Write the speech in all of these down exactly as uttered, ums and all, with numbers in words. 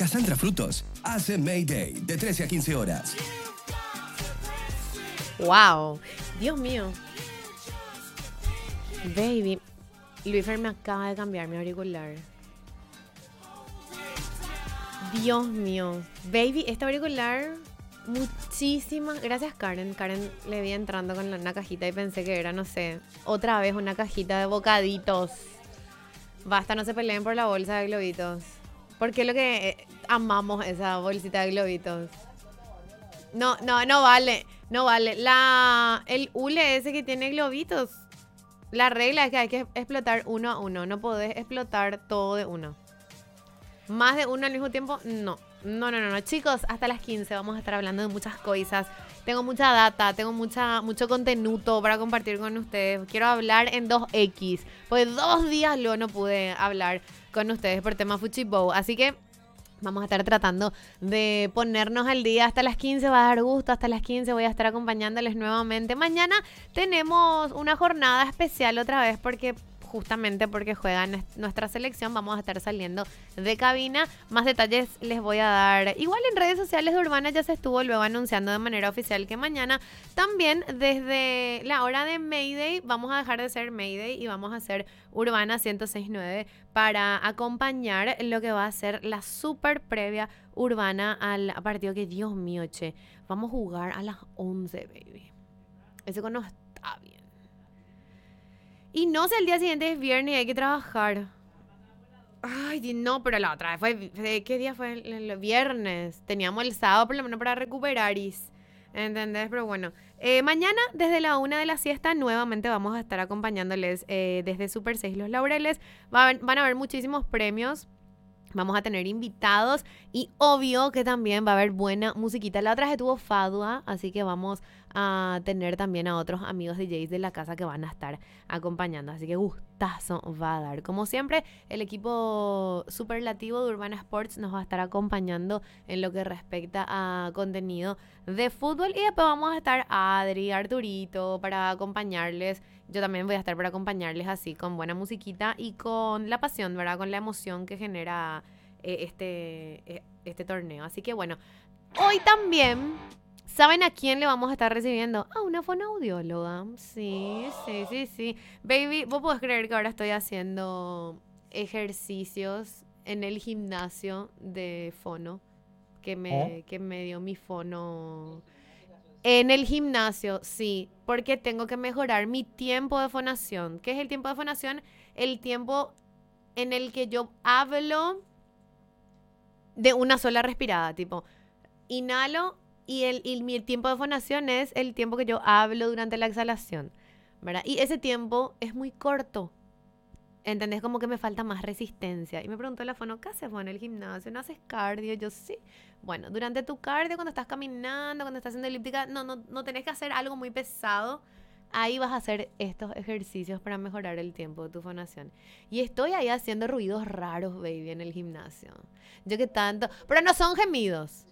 Cassandra Frutos hace Mayday de trece a quince horas. Wow, Dios mío. Baby, Luisfer me acaba de cambiar mi auricular. Dios mío. Baby, este auricular, muchísimas gracias, Karen. Karen le vi entrando con una cajita y pensé que era, no sé, otra vez una cajita de bocaditos. Basta, no se peleen por la bolsa de globitos. Porque lo que eh, amamos esa bolsita de globitos. No, no, no vale. No vale. La, el hule ese que tiene globitos. La regla es que hay que explotar uno a uno. No podés explotar todo de uno. Más de uno al mismo tiempo, no. No, no, no, no. Chicos, hasta las quince vamos a estar hablando de muchas cosas. Tengo mucha data, tengo mucha, mucho contenido para compartir con ustedes. Quiero hablar en dos equis. Pues dos días luego no pude hablar con ustedes por tema Fuchibow. Así que vamos a estar tratando de ponernos al día. Hasta las quince va a dar gusto. Hasta las quince voy a estar acompañándoles nuevamente. Mañana tenemos una jornada especial otra vez porque... justamente porque juega nuestra selección, vamos a estar saliendo de cabina. Más detalles les voy a dar. Igual en redes sociales de Urbana ya se estuvo luego anunciando de manera oficial que mañana también desde la hora de Mayday vamos a dejar de ser Mayday y vamos a hacer Urbana ciento seis punto nueve para acompañar lo que va a ser la super previa Urbana al partido que, Dios mío, che, vamos a jugar a las once, baby. Ese no está bien. Y no sé, el día siguiente es viernes y hay que trabajar. Ay, no, pero la otra vez fue... ¿Qué día fue? El, el viernes. Teníamos el sábado por lo menos para recuperar. ¿Entendés? Pero bueno. Eh, mañana, desde la una de la siesta, nuevamente vamos a estar acompañándoles eh, desde Super seis Los Laureles. Va a haber, van a haber muchísimos premios. Vamos a tener invitados y obvio que también va a haber buena musiquita. La otra vez estuvo Fadua, así que vamos a tener también a otros amigos D Js de la casa que van a estar acompañando. Así que gustazo va a dar. Como siempre, el equipo superlativo de Urbana Sports nos va a estar acompañando en lo que respecta a contenido de fútbol. Y después vamos a estar Adri, Arturito para acompañarles. Yo también voy a estar para acompañarles así con buena musiquita y con la pasión, ¿verdad? Con la emoción que genera eh, este, eh, este torneo. Así que bueno, hoy también, ¿saben a quién le vamos a estar recibiendo? A una fonoaudióloga. Sí, sí, sí, sí. Baby, vos podés creer que ahora estoy haciendo ejercicios en el gimnasio de fono que me, ¿Eh? que me dio mi fono... En el gimnasio, sí, porque tengo que mejorar mi tiempo de fonación. ¿Qué es el tiempo de fonación? El tiempo en el que yo hablo de una sola respirada, tipo, inhalo y el, y mi tiempo de fonación es el tiempo que yo hablo durante la exhalación, ¿verdad? Y ese tiempo es muy corto. ¿Entendés? Como que me falta más resistencia. Y me preguntó la fono, ¿qué haces vos en el gimnasio? ¿No haces cardio? Yo sí. Bueno, durante tu cardio, cuando estás caminando, cuando estás haciendo elíptica, no, no, no tenés que hacer algo muy pesado. Ahí vas a hacer estos ejercicios para mejorar el tiempo de tu fonación. Y estoy ahí haciendo ruidos raros, baby, en el gimnasio. Yo que tanto... Pero no son gemidos.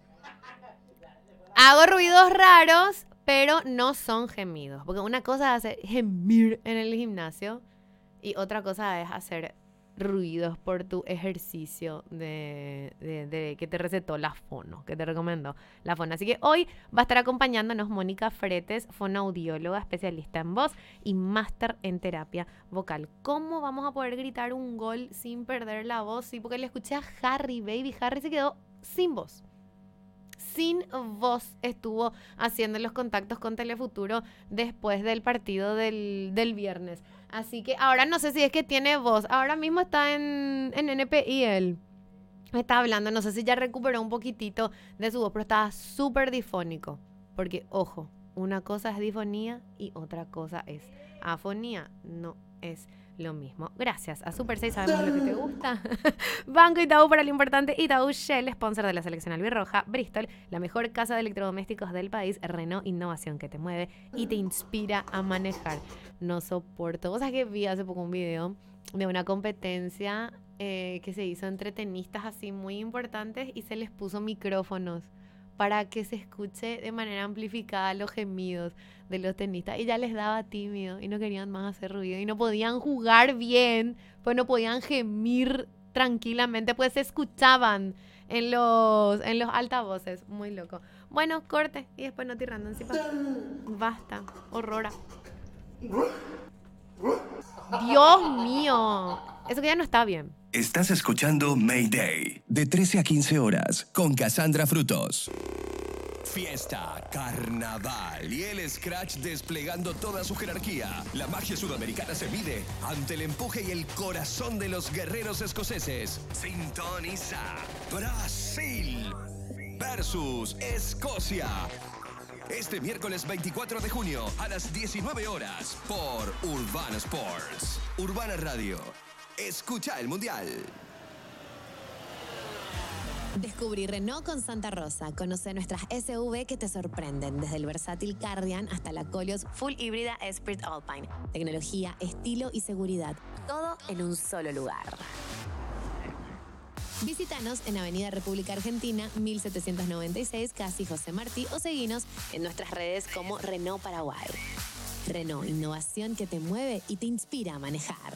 Hago ruidos raros, pero no son gemidos. Porque una cosa es hacer gemir en el gimnasio... Y otra cosa es hacer ruidos por tu ejercicio de, de, de que te recetó la fono, que te recomendó la fono. Así que hoy va a estar acompañándonos Mónica Fretes, fonoaudióloga, especialista en voz y máster en terapia vocal. ¿Cómo vamos a poder gritar un gol sin perder la voz? Sí, porque le escuché a Harry, baby. Harry se quedó sin voz. Sin voz estuvo haciendo los contactos con Telefuturo después del partido del, del viernes. Así que ahora no sé si es que tiene voz. Ahora mismo está en, en N P I él. Está hablando, no sé si ya recuperó un poquitito de su voz, pero estaba súper difónico. Porque, ojo, una cosa es difonía y otra cosa es afonía. No es lo mismo. Gracias a Super seis, sabemos lo que te gusta. Banco Itaú para lo importante. Itaú Shell, sponsor de la selección albirroja. Bristol, la mejor casa de electrodomésticos del país. Renault, innovación que te mueve y te inspira a manejar. No soporto. ¿Vos sabés que vi hace poco un video de una competencia eh, que se hizo entre tenistas así muy importantes y se les puso micrófonos para que se escuche de manera amplificada los gemidos de los tenistas. Y ya les daba tímido y no querían más hacer ruido. Y no podían jugar bien, pues no podían gemir tranquilamente, pues se escuchaban en los, en los altavoces. Muy loco. Bueno, corte. Y después Noti Random. ¿Sí? Basta. Horrora. Dios mío. Eso que ya no está bien. Estás escuchando Mayday, de trece a quince horas, con Cassandra Frutos. Fiesta, carnaval y el Scratch desplegando toda su jerarquía. La magia sudamericana se mide ante el empuje y el corazón de los guerreros escoceses. Sintoniza Brasil versus Escocia. Este miércoles veinticuatro de junio a las diecinueve horas por Urbana Sports. Urbana Radio. Escucha el Mundial. Descubrí Renault con Santa Rosa. Conoce nuestras S U V que te sorprenden, desde el versátil Cardian hasta la Koleos Full Híbrida Esprit Alpine. Tecnología, estilo y seguridad, todo en un solo lugar. Visítanos en Avenida República Argentina, mil setecientos noventa y seis, casi José Martí, o seguinos en nuestras redes como Renault Paraguay. Renault, innovación que te mueve y te inspira a manejar.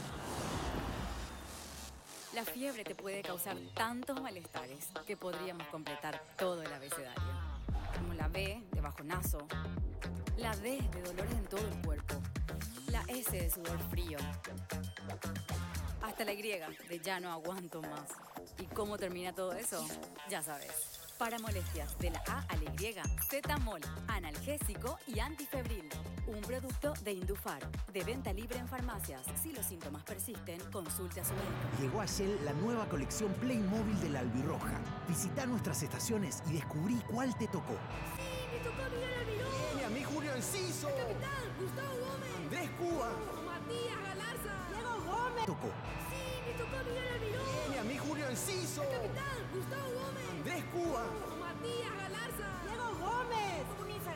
La fiebre te puede causar tantos malestares que podríamos completar todo el abecedario. Como la B de bajonazo, la D de dolores en todo el cuerpo, la S de sudor frío, hasta la Y de ya no aguanto más. ¿Y cómo termina todo eso? Ya sabes. Para molestias de la A a la Y, Zetamol, analgésico y antifebril. Un producto de Indufar, de venta libre en farmacias. Si los síntomas persisten, consulte a su médico. Llegó a Shell la nueva colección Playmobil de la Albirroja. Visita nuestras estaciones y descubrí cuál te tocó. Sí, me tocó Miguel Almirón. Viene a mí Julio Enciso. El capitán, Gustavo Gómez. Andrés Cuba. Matías Galarza. Diego Gómez. Tocó. Sí, me tocó Miguel Almirón. Viene a mí Julio Enciso.